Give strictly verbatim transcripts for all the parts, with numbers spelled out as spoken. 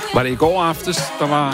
Var det i går aftes, der var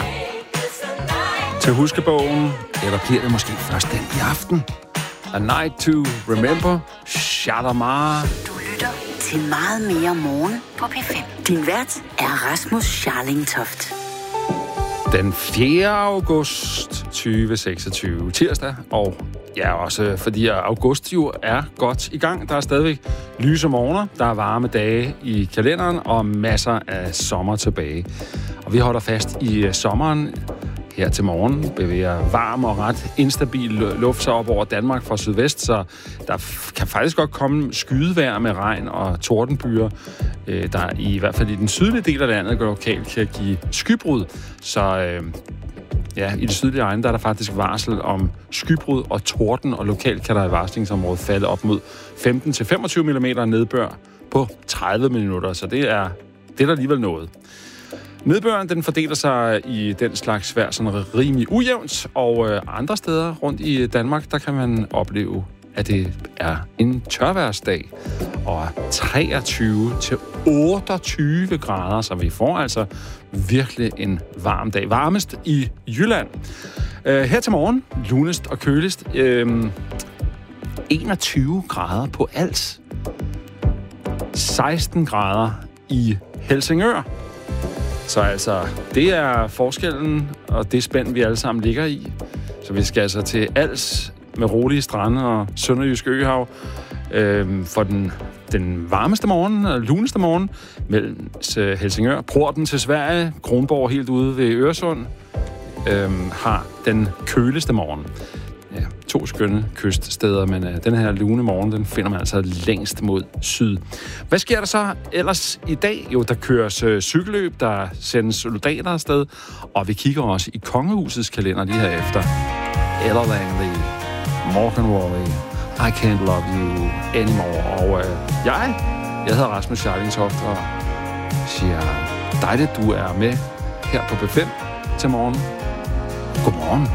til huskebogen? Eller bliver det måske først den i aften? A Night to Remember, Shalamar. Du lytter til meget mere morgen på P fem. Din vært er Rasmus Scharling Toft. Den fjerde august tyve seksogtyve, tirsdag, og ja, også fordi august jo er godt i gang. Der er stadigvæk lyse morgener, der er varme dage i kalenderen og masser af sommer tilbage. Og vi holder fast i sommeren. Her til morgen bevæger varm og ret instabil luft sig op over Danmark fra sydvest, så der kan faktisk godt komme skydevejr med regn og tordenbyer, der i hvert fald i den sydlige del af landet lokalt kan give skybrud. Så øh, ja, i det sydlige egne, der er der faktisk varsel om skybrud og torden, og lokalt kan der i varslingsområdet falde op mod femten til femogtyve millimeter nedbør på tredive minutter, så det er, det er der alligevel noget. Nedbøren, den fordeler sig i den slags vejr sådan rimelig ujævnt, og øh, andre steder rundt i Danmark, der kan man opleve, at det er en tørværsdag, og treogtyve til otteogtyve grader, så vi får altså virkelig en varm dag. Varmest i Jylland. Øh, her til morgen, lunest og køligst, øh, enogtyve grader på Als, seksten grader i Helsingør. Så altså, det er forskellen, og det spænd, vi alle sammen ligger i. Så vi skal altså til Als med rolige strande og sønderjysk øhav øh, for den, den varmeste morgen, luneste morgen, mellem Helsingør. Porten til Sverige, Kronborg helt ude ved Øresund, øh, har den køligste morgen. Ja, to skønne kyststeder, men øh, den her lune morgen, den finder man altså længst mod syd. Hvad sker der så ellers i dag? Jo, der køres øh, cykelløb, der sendes soldater afsted, og vi kigger også i Kongehusets kalender lige herefter. Ella Langley, Morgan Wallen, I Can't Love You Anymore. Og øh, jeg, jeg hedder Rasmus Scharling Toft, og siger dejligt, du er med her på P fem til morgen. Godmorgen.